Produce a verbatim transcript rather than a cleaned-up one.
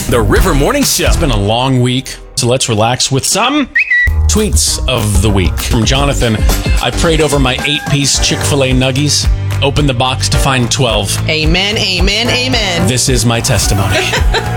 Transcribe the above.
The River Morning Show. It's been a long week, so let's relax with some tweets of the week. From Jonathan, I prayed over my eight-piece Chick-fil-A Nuggies, opened the box to find twelve. Amen, amen, amen. This is my testimony.